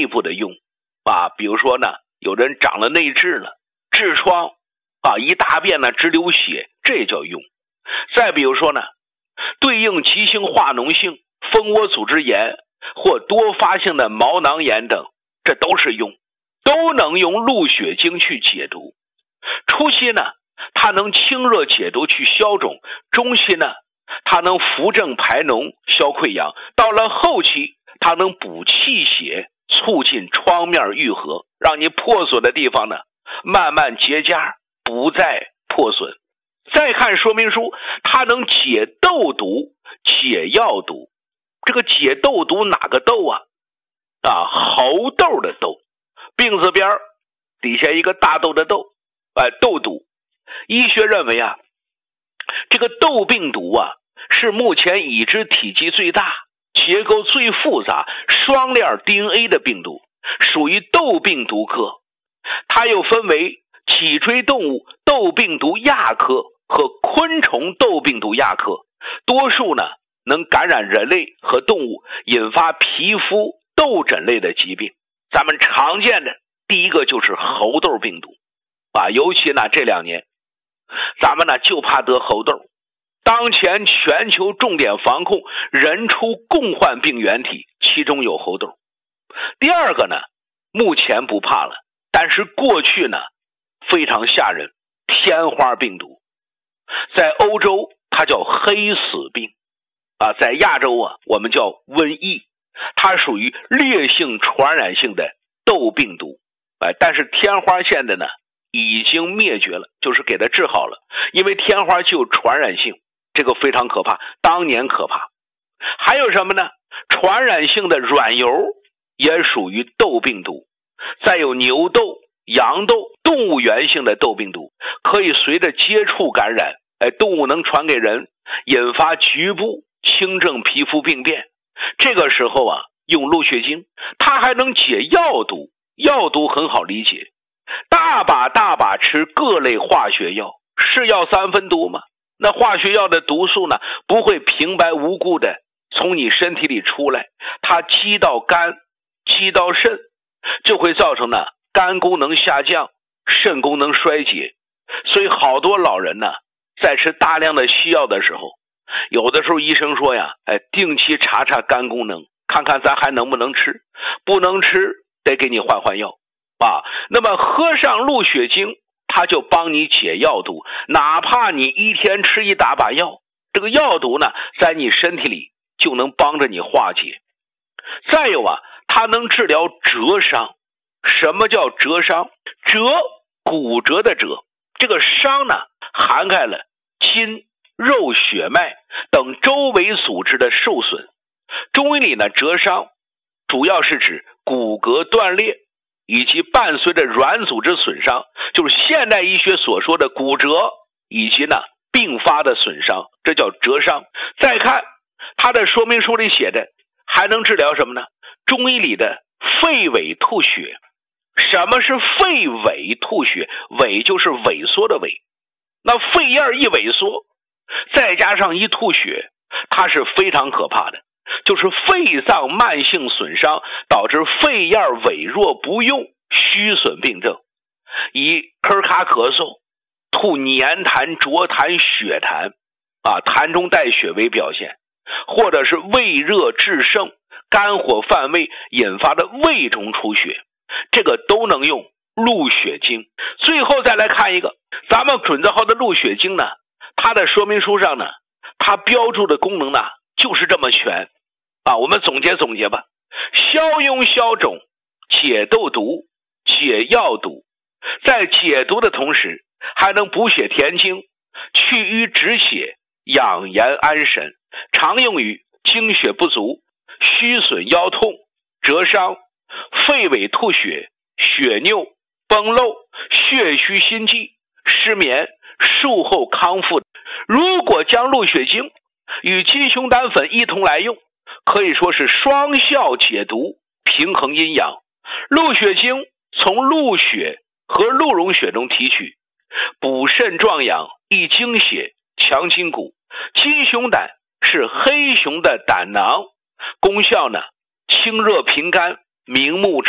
部的用比如说呢，有人长了内痔了，痔疮一大便呢直流血，这也叫用。再比如说呢，对应急性化脓性蜂窝组织炎或多发性的毛囊炎等，这都是用，都能用鹿血精去解毒。初期呢，它能清热解毒去消肿，中期呢，它能扶正排脓消溃疡，到了后期它能补气血，促进创面愈合，让你破损的地方呢慢慢结痂，不再破损。再看说明书，它能解痘毒、解药毒。这个解痘毒哪个痘猴痘的痘，病字边底下一个大豆的豆，痘毒。医学认为这个痘病毒是目前已知体积最大、结构最复杂、双链 DNA 的病毒，属于痘病毒科。它又分为脊椎动物痘病毒亚科和昆虫痘病毒亚科，多数呢能感染人类和动物，引发皮肤痘疹类的疾病。咱们常见的第一个就是猴痘病毒尤其呢这2年咱们呢就怕得猴痘。当前全球重点防控人畜共患病原体，其中有猴痘。第二个呢，目前不怕了，但是过去呢非常吓人，天花病毒。在欧洲它叫黑死病在亚洲我们叫瘟疫，它属于烈性传染性的痘病毒但是天花现在呢已经灭绝了，就是给它治好了，因为天花具有传染性，这个非常可怕，当年可怕。还有什么呢？传染性的软疣也属于痘病毒。再有牛痘、羊痘，动物源性的痘病毒，可以随着接触感染，动物能传给人，引发局部轻症皮肤病变。这个时候用鹿血精，它还能解药毒，药毒很好理解，大把吃各类化学药，是药三分毒吗？那化学药的毒素呢，不会平白无故的从你身体里出来，它积到肝，积到肾，就会造成呢肝功能下降，肾功能衰竭。所以好多老人呢，在吃大量的西药的时候，有的时候医生说定期查查肝功能，看看咱还能不能吃，不能吃得给你换药那么喝上鹿血精，它就帮你解药毒，哪怕你一天吃一大把药，这个药毒呢在你身体里就能帮着你化解。再有它能治疗折伤。什么叫折伤？折，骨折的折，这个伤呢涵盖了筋、肉、血脉等周围组织的受损。中医里呢，折伤主要是指骨骼断裂以及伴随着软组织损伤，就是现代医学所说的骨折以及呢并发的损伤，这叫折伤。再看它的说明书里写的还能治疗什么呢？中医里的肺萎吐血。什么是肺萎吐血？萎就是萎缩的萎，那肺叶一萎缩，再加上一吐血，它是非常可怕的，就是肺脏慢性损伤，导致肺叶萎弱不用，虚损病症，以咳卡咳嗽、吐黏痰、浊痰、血痰痰中带血为表现，或者是胃热炽盛、肝火犯胃引发的胃中出血，这个都能用鹿血精。最后再来看一个，咱们准字号的鹿血精呢，它的说明书上呢，它标注的功能呢就是这么全我们总结总结吧。消痈消肿，解痘毒，解药毒，在解毒的同时还能补血填精，去瘀止血，养颜安神，常用于精血不足、虚损腰痛、折伤、肺萎吐血、血尿、崩漏、血虚心悸、失眠、术后康复。如果将鹿血精与金熊胆粉一同来用，可以说是双效解毒，平衡阴阳。鹿血精从鹿血和鹿茸血中提取，补肾壮阳，益精血，强筋骨。金熊胆是黑熊的胆囊，功效呢清热平肝，明目